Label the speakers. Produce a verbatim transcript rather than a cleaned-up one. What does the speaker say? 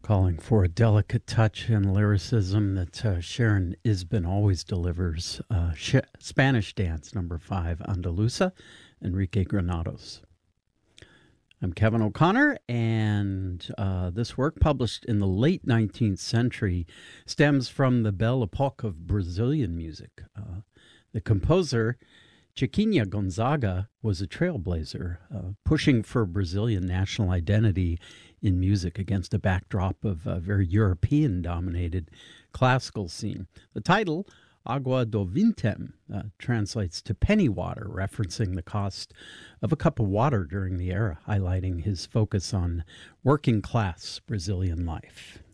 Speaker 1: calling for a delicate touch and lyricism that uh, Sharon Isbin always delivers. Uh, Sh- Spanish Dance, number five, Andalusa, Enrique Granados. I'm Kevin O'Connor, and uh, this work, published in the late nineteenth century, stems from the Belle Epoque of Brazilian music. Uh, the composer, Chiquinha Gonzaga, was a trailblazer, uh, pushing for Brazilian national identity in music against a backdrop of a very European-dominated classical scene. The title, Agua do Vintém, uh, translates to penny water, referencing the cost of a cup of water during the era, highlighting his focus on working-class Brazilian life.